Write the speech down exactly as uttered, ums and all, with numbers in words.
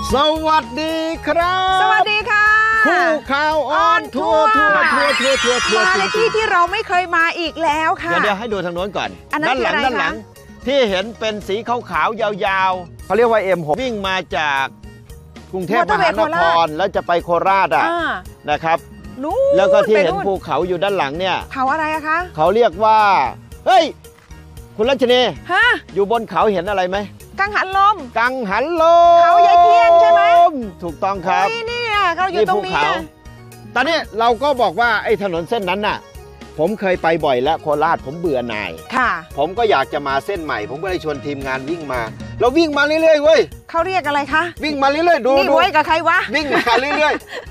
สวัสดีครับสวัสดีค่ะคู่ข่าวออนทัวร์ทัวร์ทัวร์ทัวร์ทัวร์ทัวร์มาในที่ที่เราไม่เคยมาอีกแล้วค่ะเดี๋ยวให้ดูทางโน้นก่อนด้านหลังด้านหลังที่เห็นเป็นสีขาวๆยาวๆเขาเรียกว่า เอ็ม หก วิ่งมาจากกรุงเทพมหานครแล้วจะไปโคราชอ่ะนะครับแล้วก็ที่เห็นภูเขาอยู่ด้านหลังเนี่ยเขาอะไรอะคะเขาเรียกว่าเฮ้ยคุณรัชนีฮะอยู่บนเขาเห็นอะไรไหมกังหันลมกังหันลมเขาใหญ่เทียนใช่ไหมถูกต้องครับนี่นี่เราอยู่ตรงนี้ตอนนี้เราก็บอกว่าไอ้ถนนเส้นนั้นน่ะผมเคยไปบ่อยแล้วโคราชผมเบื่อหน่ายค่ะผมก็อยากจะมาเส้นใหม่ผมก็เลยชวนทีมงานวิ่งมาเราวิ่งมาเรื่อยๆเว้ยเขาเรียกอะไรคะวิ่งมาเรื่อยๆดูนี่ไว้กับใครวะวิ่งมาเรื่อยๆ